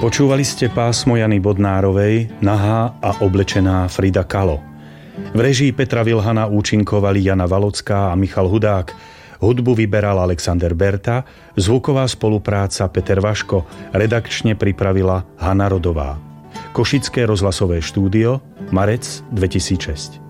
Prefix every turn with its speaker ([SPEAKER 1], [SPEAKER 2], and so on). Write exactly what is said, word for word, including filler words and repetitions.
[SPEAKER 1] Počúvali ste pásmo Jany Bodnárovej Nahá a oblečená Frida Kahlo. V režii Petra Vilhana účinkovali Jana Valocká a Michal Hudák. Hudbu vyberal Alexander Berta, zvuková spolupráca Peter Vaško, redakčne pripravila Hana Rodová. Košické rozhlasové štúdio, marec dvetisícšesť.